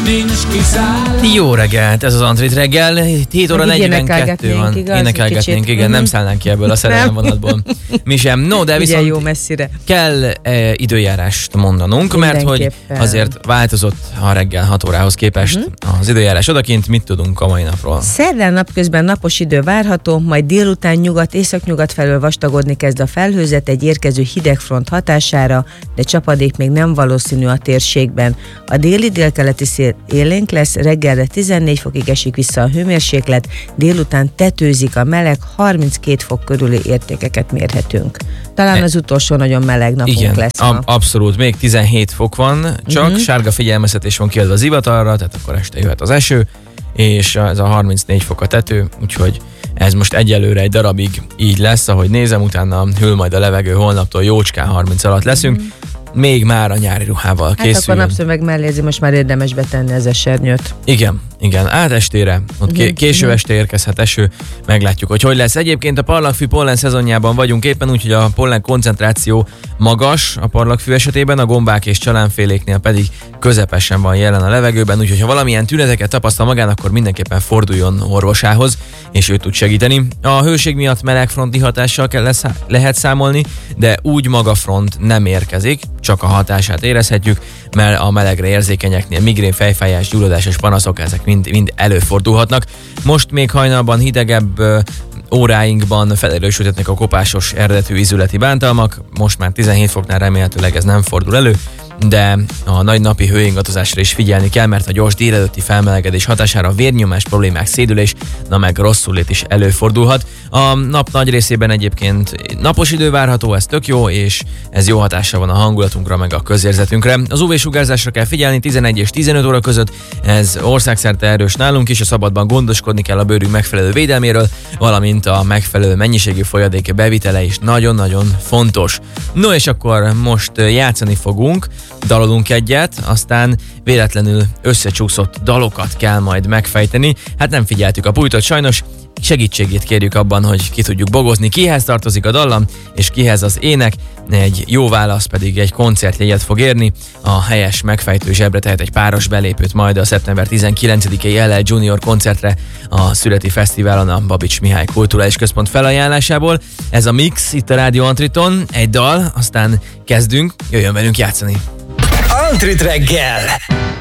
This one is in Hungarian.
Jó reggelt, ez az Antrit reggel, 7 óra 42 van. Énekelgetnénk, igen, nem szállnánk ki ebből a szerelem vonatból. Mi sem. No, de viszont jó messzire. kell időjárást mondanunk, mert hogy azért változott a reggel 6 órához képest az időjárás odakint. Mit tudunk a mai napról? Szerdán napközben napos idő várható, majd délután nyugat-északnyugat felől vastagodni kezd a felhőzet egy érkező hidegfront hatására, de csapadék még nem valószínű a térségben. A déli délkeleti szél élénk lesz, reggelre 14 fokig esik vissza a hőmérséklet, délután tetőzik a meleg, 32 fok körüli értékeket mérhetünk. Talán az utolsó nagyon meleg napunk lesz. Abszolút, még 17 fok van, csak sárga figyelmeztetés van kiadva az zivatarra, tehát akkor este jöhet az eső, és ez a 34 fok a tető, úgyhogy ez most egyelőre egy darabig így lesz, ahogy nézem, utána hűl majd a levegő, holnaptól jócskán 30 alatt leszünk. Még már a nyári ruhával készüljön. Hát akkor napszöveg mellézi, most már érdemes betenni az esernyőt. Igen, estére, ott késő este érkezhet eső, meglátjuk, hogy lesz. Egyébként a parlagfű pollen szezonjában vagyunk éppen, úgyhogy a pollen koncentráció magas a parlagfű esetében, a gombák és csalánféléknél pedig közepesen van jelen a levegőben, úgyhogy ha valamilyen tüneteket tapasztal magának, akkor mindenképpen forduljon orvosához, és ő tud segíteni. A hőség miatt melegfronti hatással lehet számolni, de úgy maga front nem érkezik, csak a hatását érezhetjük, mert a melegre érzékenyeknél migrén, fejfájás, gyulladás és panaszok, ezek mind előfordulhatnak. Most még hajnalban hidegebb óráinkban felerősödhetnek a kopásos eredetű ízületi bántalmak, most már 17 foknál remélhetőleg ez nem fordul elő, de a nagy napi hőingadozásra is figyelni kell, mert a gyors délelőtti felmelegedés hatására vérnyomás problémák, szédülés, meg rosszulét is előfordulhat. A nap nagy részében egyébként napos idő várható, ez tök jó, és ez jó hatással van a hangulatunkra, meg a közérzetünkre. Az UV-sugárzásra kell figyelni 11 és 15 óra között, ez országszerte erős nálunk is, a szabadban gondoskodni kell a bőrünk megfelelő védelméről, valamint a megfelelő mennyiségű folyadék bevitele is nagyon-nagyon fontos. No, és akkor most játszani fogunk, dalolunk egyet, aztán véletlenül összecsúszott dalokat kell majd megfejteni. Hát nem figyeltük a pultot sajnos, segítségét kérjük abban, hogy ki tudjuk bogozni, kihez tartozik a dallam, és kihez az ének. Egy jó válasz pedig egy koncertjegyet fog érni. A helyes megfejtő zsebre tehet egy páros belépőt majd a szeptember 19-i LL Junior koncertre a Születi Fesztiválon a Babics Mihály Kulturális Központ felajánlásából. Ez a mix itt a Rádió Antriton, egy dal, aztán kezdünk, jöjjön velünk játszani. Antrit reggel!